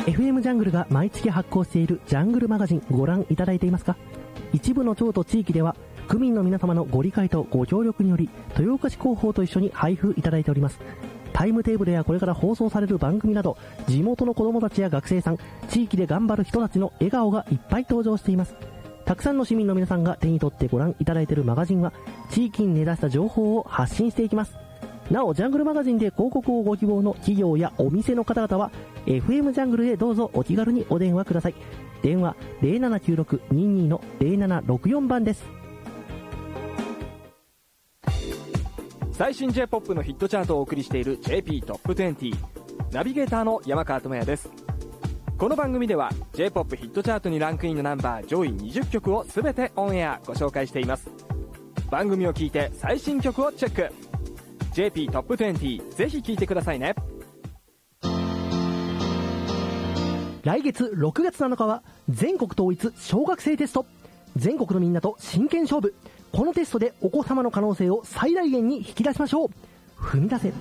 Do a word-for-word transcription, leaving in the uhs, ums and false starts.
エフエム ジャングルが毎月発行しているジャングルマガジンご覧いただいていますか？一部の町と地域では区民の皆様のご理解とご協力により豊岡市広報と一緒に配布いただいております。タイムテーブルやこれから放送される番組など、地元の子供たちや学生さん、地域で頑張る人たちの笑顔がいっぱい登場しています。たくさんの市民の皆さんが手に取ってご覧いただいているマガジンは地域に根ざした情報を発信していきます。なおジャングルマガジンで広告をご希望の企業やお店の方々は エフエム ジャングルへどうぞお気軽にお電話ください。電話 ゼロななきゅうろくにーにーのゼロななろくよん 番です。 最新 J-ポップ のヒットチャートをお送りしている ジェーピー トップにじゅう。ナビゲーターの山川智也です。この番組では J-ポップ ヒットチャートにランクインのナンバー上位にじゅっきょくをすべてオンエアご紹介しています。番組を聞いて最新曲をチェック。 ジェーピー トップにじゅう、ぜひ聞いてくださいね。 来月ろくがつなのかは全国統一小学生テスト。全国のみんなと真剣勝負。このテストでお子様の可能性を最大限に引き出しましょう。踏み出せ